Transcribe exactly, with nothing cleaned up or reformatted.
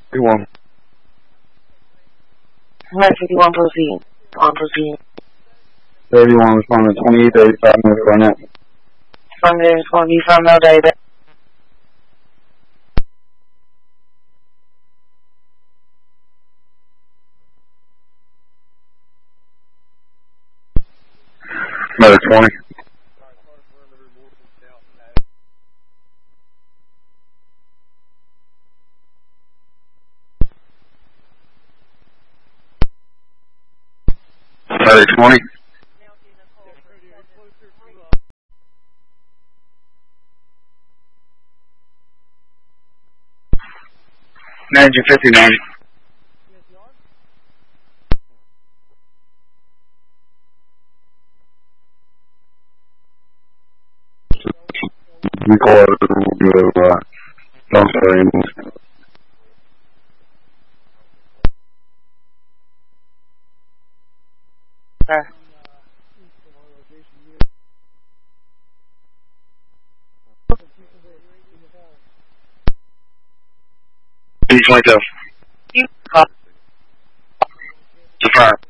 thirty-one. one fifty-one, proceed. On proceed. thirty-one, responding to twenty-eight thirty-five, North Barnett. Sunday, twenty-five, no data. Another twenty. Another twenty. Nineteen fifty-nine. We call it uh, dumpster animals. Sir. East twenty-two. You call. Confirm.